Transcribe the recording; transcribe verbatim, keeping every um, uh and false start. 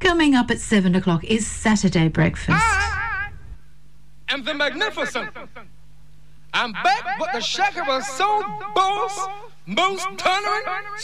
Coming up at seven o'clock is Saturday Breakfast. I am the magnificent. I'm back with the Shaka Soul Boss, most thundering,